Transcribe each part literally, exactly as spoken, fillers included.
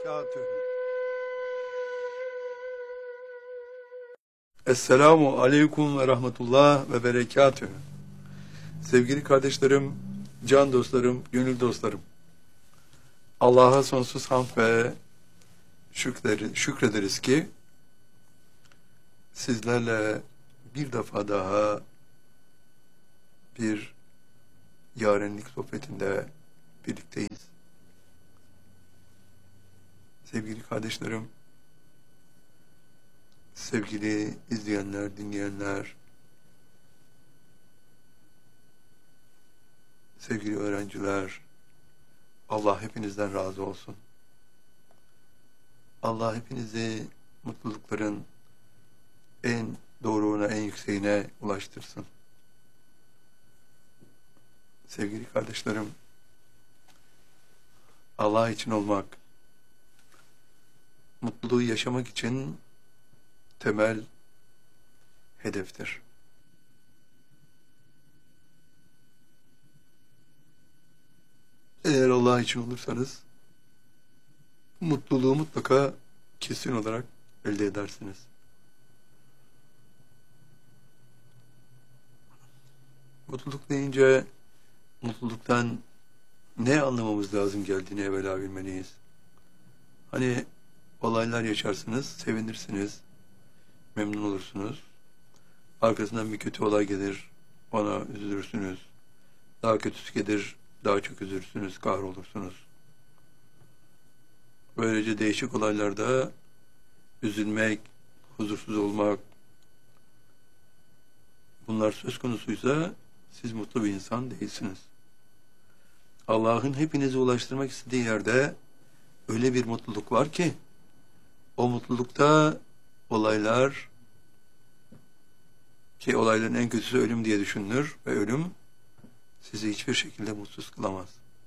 berekatühü. Esselamu aleyküm ve rahmetullah ve berekatühü. Sevgili kardeşlerim, can dostlarım, gönül dostlarım. Allah'a sonsuz hamd ve şükrederiz, şükrederiz ki sizlerle bir defa daha bir yarenlik sohbetinde birlikteyiz. Sevgili kardeşlerim, sevgili izleyenler, dinleyenler, sevgili öğrenciler, Allah hepinizden razı olsun. Allah hepinizi mutlulukların en doğruğuna, en yükseğine ulaştırsın. Sevgili kardeşlerim, Allah için olmak, mutluluğu yaşamak için temel hedeftir. Eğer Allah için olursanız, mutluluğu mutlaka kesin olarak elde edersiniz. Mutluluk deyince, mutluluktan ne anlamamız lazım geldiğini evvela bilmeliyiz. Hani olaylar yaşarsınız, sevinirsiniz, memnun olursunuz. Arkasından bir kötü olay gelir, ona üzülürsünüz. Daha kötüsü gelir, daha çok üzülürsünüz, kahrolursunuz. Böylece değişik olaylarda üzülmek, huzursuz olmak, bunlar söz konusuysa siz mutlu bir insan değilsiniz. Allah'ın hepinizi ulaştırmak istediği yerde öyle bir mutluluk var ki, o mutlulukta olaylar, ki olayların en kötüsü ölüm diye düşünülür ve ölüm sizi hiçbir şekilde mutsuz kılamaz.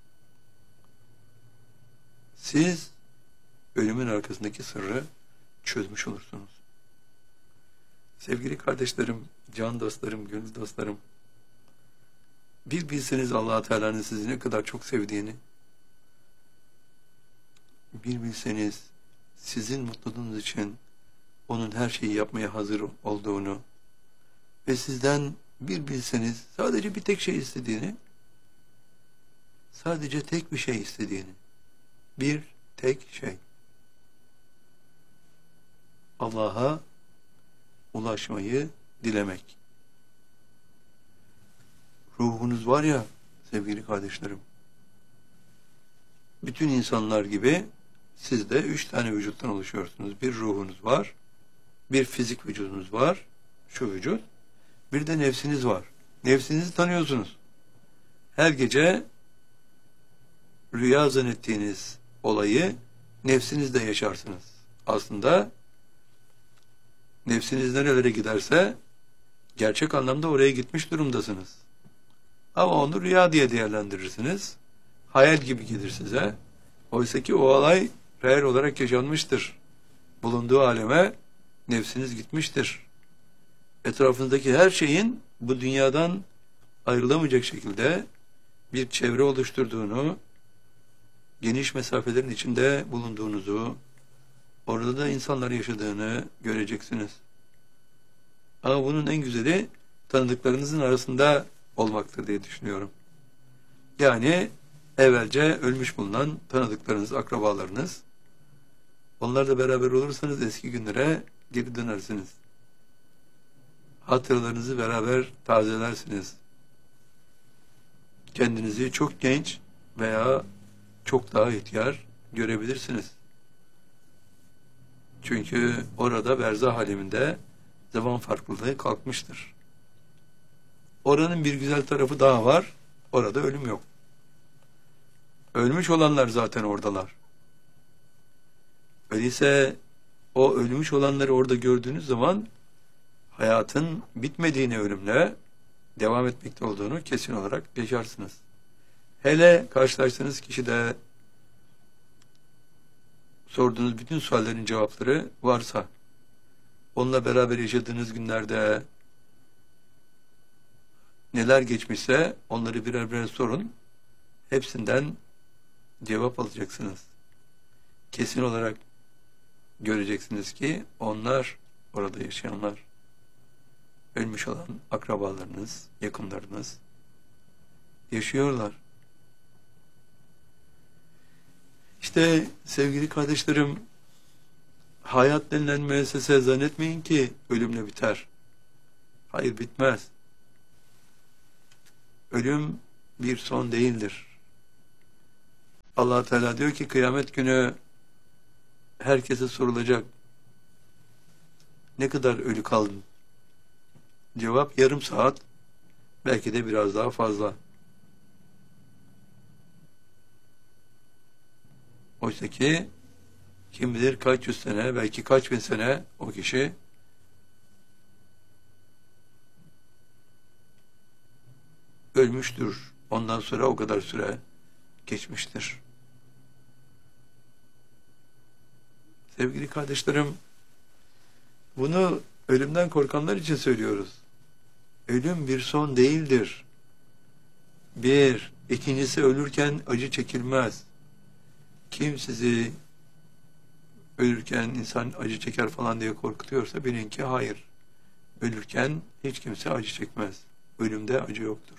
Siz ölümün arkasındaki sırrı çözmüş olursunuz. Sevgili kardeşlerim, can dostlarım, gönül dostlarım, bir bilseniz Allah Teala'nın sizi ne kadar çok sevdiğini, bir bilseniz sizin mutluluğunuz için onun her şeyi yapmaya hazır olduğunu ve sizden bir bilseniz sadece bir tek şey istediğini, sadece tek bir şey istediğini, bir tek şey, Allah'a ulaşmayı dilemek. Ruhunuz var ya sevgili kardeşlerim, bütün insanlar gibi siz de üç tane vücuttan oluşuyorsunuz. Bir ruhunuz var, bir fizik vücudunuz var, şu vücut, bir de nefsiniz var. Nefsinizi tanıyorsunuz. Her gece rüya zannettiğiniz olayı nefsinizde yaşarsınız. Aslında nefsiniz nerelere giderse gerçek anlamda oraya gitmiş durumdasınız. Ama onu rüya diye değerlendirirsiniz. Hayal gibi gelir size. Oysa ki o olay reel olarak yaşanmıştır. Bulunduğu aleme nefsiniz gitmiştir. Etrafınızdaki her şeyin bu dünyadan ayrılamayacak şekilde bir çevre oluşturduğunu, geniş mesafelerin içinde bulunduğunuzu, orada da insanlar yaşadığını göreceksiniz. Ama bunun en güzeli tanıdıklarınızın arasında olmaktır diye düşünüyorum. Yani evvelce ölmüş bulunan tanıdıklarınız, akrabalarınız, onlarla beraber olursanız eski günlere geri dönersiniz. Hatıralarınızı beraber tazelersiniz. Kendinizi çok genç veya çok daha ihtiyar görebilirsiniz. Çünkü orada berzah aleminde zaman farklılığı kalkmıştır. Oranın bir güzel tarafı daha var, orada ölüm yok. Ölmüş olanlar zaten oradalar. Öyleyse o ölmüş olanları orada gördüğünüz zaman hayatın bitmediğini, ölümle devam etmekte olduğunu kesin olarak yaşarsınız. Hele karşılaştığınız kişide sorduğunuz bütün suallerin cevapları varsa, onunla beraber yaşadığınız günlerde neler geçmişse onları birer birer sorun. Hepsinden cevap alacaksınız. kesin olarak göreceksiniz ki onlar, orada yaşayanlar, ölmüş olan akrabalarınız, yakınlarınız yaşıyorlar. İşte sevgili kardeşlerim, hayat denilen müessese zannetmeyin ki ölümle biter. Hayır, bitmez. Ölüm bir son değildir. Allah Teala diyor ki kıyamet günü herkese sorulacak. Ne kadar ölü kaldın? Cevap yarım saat, belki de biraz daha fazla. Oysa ki kim bilir kaç yüz sene, belki kaç bin sene o kişi ölmüştür. Ondan sonra o kadar süre geçmiştir. Sevgili kardeşlerim, bunu ölümden korkanlar için söylüyoruz. Ölüm bir son değildir. Bir, ikincisi ölürken acı çekilmez. Kim sizi ölürken insan acı çeker falan diye korkutuyorsa bilin ki hayır. Ölürken hiç kimse acı çekmez. Ölümde acı yoktur.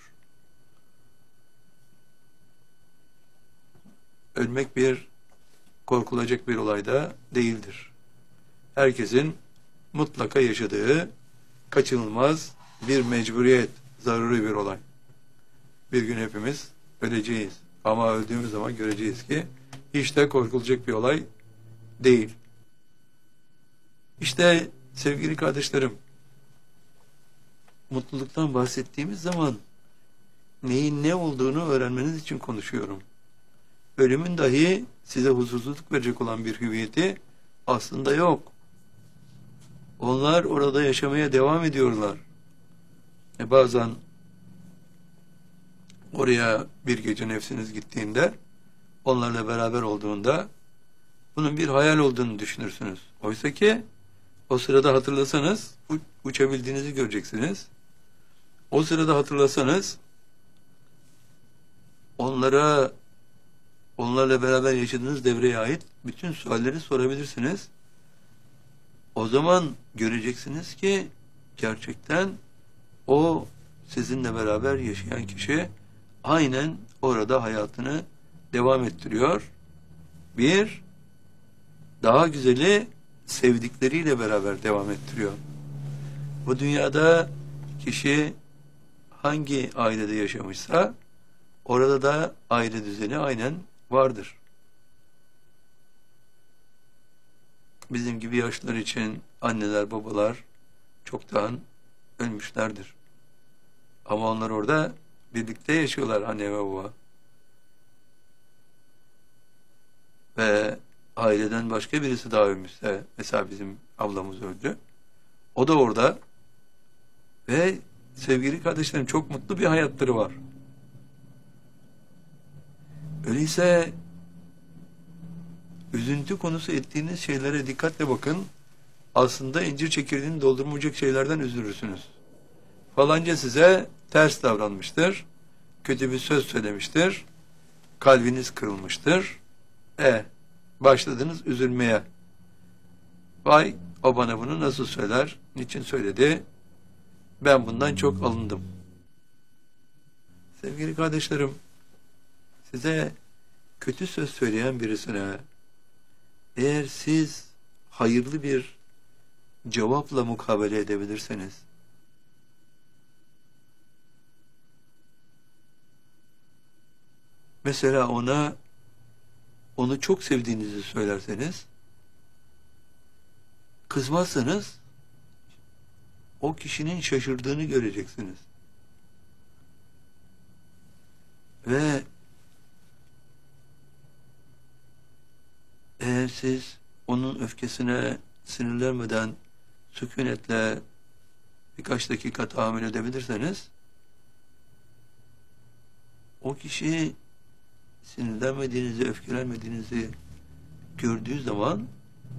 Ölmek bir korkulacak bir olay da değildir. Herkesin mutlaka yaşadığı kaçınılmaz bir mecburiyet, zaruri bir olay. Bir gün hepimiz öleceğiz. Ama öldüğümüz zaman göreceğiz ki hiç de korkulacak bir olay değil. İşte sevgili kardeşlerim, mutluluktan bahsettiğimiz zaman neyin ne olduğunu öğrenmeniz için konuşuyorum. Ölümün dahi size huzursuzluk verecek olan bir hüviyeti aslında yok. Onlar orada yaşamaya devam ediyorlar. E bazen oraya bir gece nefsiniz gittiğinde, onlarla beraber olduğunda bunun bir hayal olduğunu düşünürsünüz. Oysa ki o sırada hatırlasanız uçabildiğinizi göreceksiniz. O sırada hatırlasanız onlara, onlarla beraber yaşadığınız devreye ait bütün sualleri sorabilirsiniz. O zaman göreceksiniz ki gerçekten o sizinle beraber yaşayan kişi aynen orada hayatını devam ettiriyor. Bir, daha güzeli sevdikleriyle beraber devam ettiriyor. Bu dünyada kişi hangi ailede yaşamışsa orada da aile düzeni aynen vardır. Bizim gibi yaşlılar için anneler, babalar çoktan ölmüşlerdir. Ama onlar orada birlikte yaşıyorlar, anne ve baba. Ve aileden başka birisi daha ölmüşse, mesela bizim ablamız öldü. O da orada ve sevgili kardeşlerim çok mutlu bir hayatları var. Öyleyse üzüntü konusu ettiğiniz şeylere dikkatle bakın. Aslında incir çekirdeğini doldurmayacak şeylerden üzülürsünüz. Falanca size ters davranmıştır. Kötü bir söz söylemiştir. Kalbiniz kırılmıştır. E, başladınız üzülmeye. Vay, o bana bunu nasıl söyler? Niçin söyledi? Ben bundan çok alındım. Sevgili kardeşlerim, size kötü söz söyleyen birisine eğer siz hayırlı bir cevapla mukabele edebilirseniz, mesela ona onu çok sevdiğinizi söylerseniz, kızmazsanız o kişinin şaşırdığını göreceksiniz. Ve eğer siz onun öfkesine sinirlenmeden sükunetle birkaç dakika tahammül edebilirseniz, o kişi sinirlenmediğinizi, öfkelenmediğinizi gördüğü zaman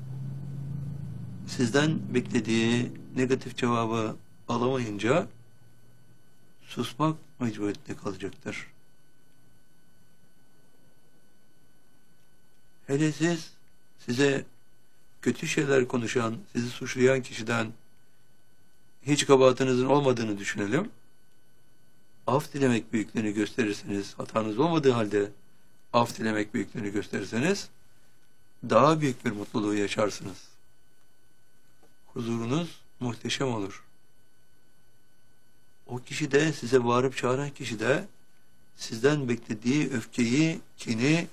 sizden beklediği negatif cevabı alamayınca susmak mecburiyetinde kalacaktır. Hele siz size kötü şeyler konuşan, sizi suçlayan kişiden hiç kabahatinizin olmadığını düşünelim. Af dilemek büyüklüğünü gösterirseniz, hatanız olmadığı halde af dilemek büyüklüğünü gösterirseniz daha büyük bir mutluluğu yaşarsınız. Huzurunuz muhteşem olur. O kişi de, size bağırıp çağıran kişi de sizden beklediği öfkeyi, kini,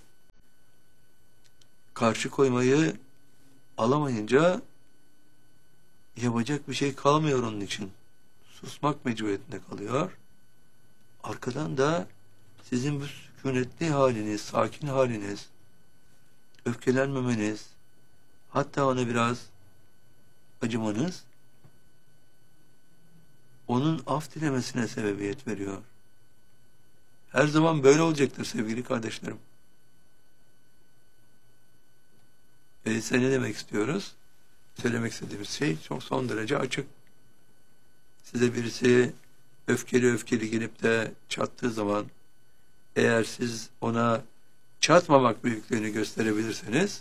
karşı koymayı alamayınca yapacak bir şey kalmıyor onun için. Susmak mecburiyetinde kalıyor. Arkadan da sizin bu sükunetli haliniz, sakin haliniz, öfkelenmemeniz, hatta ona biraz acımanız onun af dilemesine sebebiyet veriyor. Her zaman böyle olacaktır sevgili kardeşlerim. Öyleyse ne demek istiyoruz? Söylemek istediğimiz şey çok son derece açık. Size birisi öfkeli öfkeli gelip de çattığı zaman, eğer siz ona çatmamak büyüklüğünü gösterebilirseniz,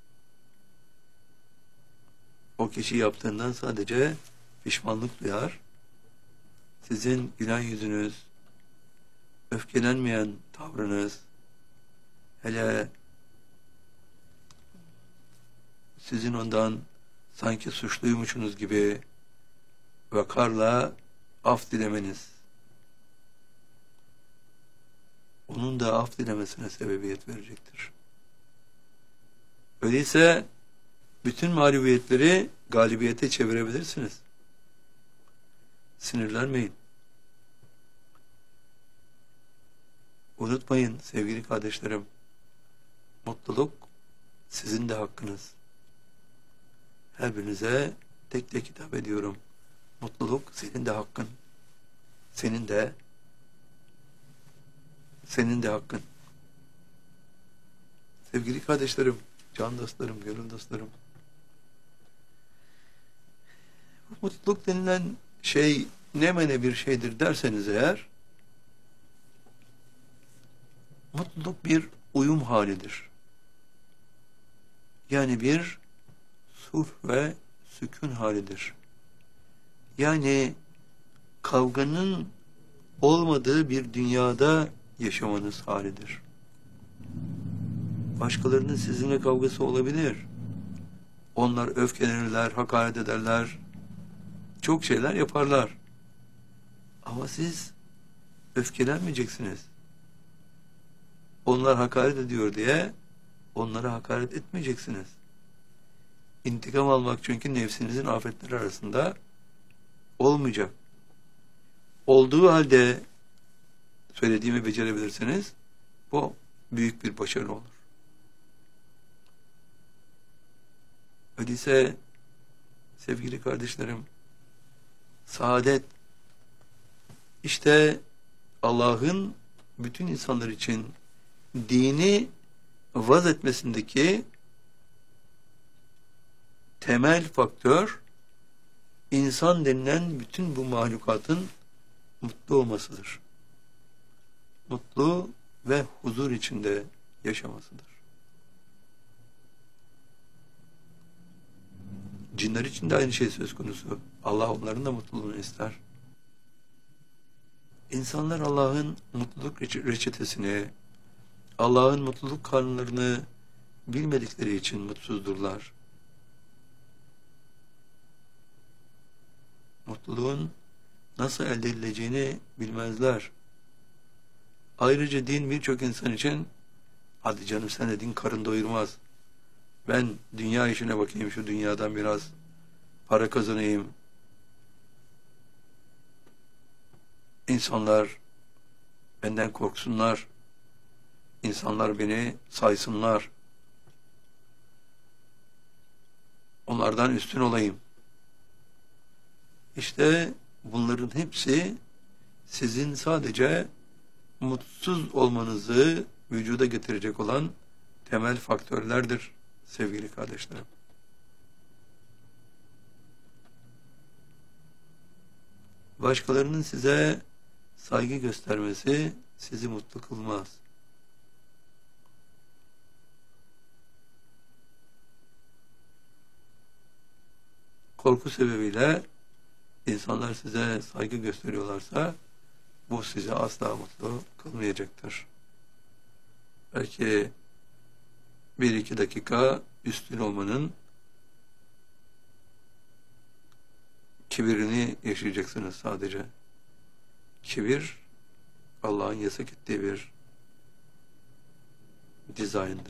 o kişi yaptığından sadece pişmanlık duyar. Sizin gülen yüzünüz, öfkelenmeyen tavrınız, hele sizin ondan sanki suçluymuşsunuz gibi vakarla af dilemeniz, onun da af dilemesine sebebiyet verecektir. Öyleyse bütün mağlubiyetleri galibiyete çevirebilirsiniz. Sinirlenmeyin. Unutmayın sevgili kardeşlerim, mutluluk sizin de hakkınız. Her birinize tek tek hitap ediyorum. Mutluluk senin de hakkın. Senin de senin de hakkın. Sevgili kardeşlerim, can dostlarım, gönül dostlarım. Bu mutluluk denilen şey ne mene bir şeydir derseniz eğer, mutluluk bir uyum halidir. Yani bir sulh ve sükun halidir. Yani kavganın olmadığı bir dünyada yaşamanız halidir. Başkalarının sizinle kavgası olabilir. Onlar öfkelenirler, hakaret ederler, çok şeyler yaparlar. Ama siz öfkelenmeyeceksiniz. Onlar hakaret ediyor diye onlara hakaret etmeyeceksiniz. İntikam almak çünkü nefsinizin afetleri arasında olmayacak. Olduğu halde söylediğimi becerebilirseniz bu büyük bir başarı olur. Öyleyse sevgili kardeşlerim, saadet işte Allah'ın bütün insanlar için dini vaz etmesindeki temel faktör, insan denilen bütün bu mahlukatın mutlu olmasıdır. Mutlu ve huzur içinde yaşamasıdır. Cinler için de aynı şey söz konusu. Allah onların da mutluluğunu ister. İnsanlar Allah'ın mutluluk reçetesini, Allah'ın mutluluk kanunlarını bilmedikleri için mutsuzdurlar. Mutluluğun nasıl elde edileceğini bilmezler. Ayrıca din birçok insan için, hadi canım sen de din karın doyurmaz, ben dünya işine bakayım, şu dünyadan biraz para kazanayım, İnsanlar benden korksunlar, insanlar beni saysınlar, onlardan üstün olayım. İşte bunların hepsi sizin sadece mutsuz olmanızı vücuda getirecek olan temel faktörlerdir sevgili kardeşlerim. Başkalarının size saygı göstermesi sizi mutlu kılmaz. korku sebebiyle insanlar size saygı gösteriyorlarsa bu sizi asla mutlu kılmayacaktır. Belki bir iki dakika üstün olmanın kibirini yaşayacaksınız sadece. Kibir Allah'ın yasak ettiği bir dizayndır.